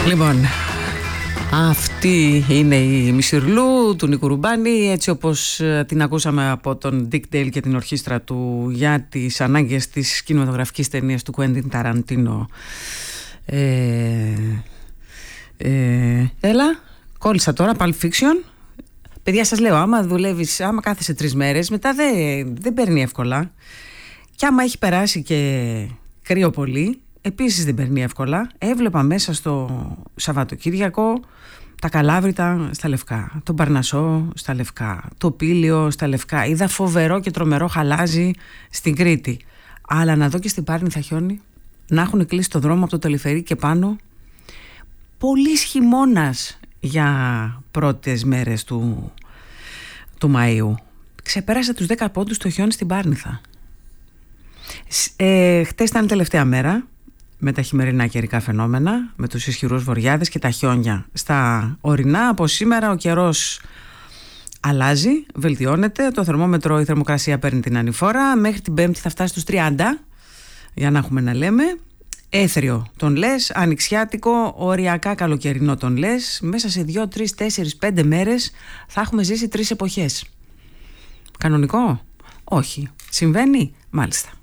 Λοιπόν, αυτή είναι η Μισιρλού του Νίκου Ρουμπάνη, έτσι όπως την ακούσαμε από τον Dick Dale και την ορχήστρα του για τις ανάγκες της κινηματογραφικής ταινίας του Κουέντιν Ταραντίνο. Έλα, κόλλησα τώρα, Pulp Fiction. Παιδιά, σας λέω, άμα δουλεύεις, άμα κάθεσαι 3 μέρες, μετά δεν παίρνει εύκολα. Και άμα έχει περάσει και κρύο πολύ, επίσης δεν παίρνει εύκολα. Έβλεπα μέσα στο Σαββατοκύριακο τα Καλάβρητα στα λευκά, τον Παρνασσό στα λευκά, το Πήλιο στα λευκά. Είδα φοβερό και τρομερό χαλάζι στην Κρήτη. Αλλά να δω και στην Πάρνηθα χιόνι, να έχουν κλείσει το δρόμο από το Τελεφερή και πάνω. Πολύς χειμώνας για πρώτες μέρες του Μαΐου. Ξεπέρασε τους 10 πόντους το χιόνι στην Πάρνηθα. Χτες ήταν η τελευταία μέρα με τα χειμερινά καιρικά φαινόμενα, με τους ισχυρούς βοριάδες και τα χιόνια στα ορεινά. Από σήμερα ο καιρός αλλάζει, βελτιώνεται, το θερμόμετρο, η θερμοκρασία παίρνει την ανηφόρα. Μέχρι την Πέμπτη θα φτάσει στους 30, για να έχουμε να λέμε. Έθριο τον λες, ανοιξιάτικο, οριακά καλοκαιρινό τον λες. Μέσα σε 2, 3, 4, 5 μέρες θα έχουμε ζήσει 3 εποχές. Κανονικό? Όχι. Συμβαίνει? Μάλιστα.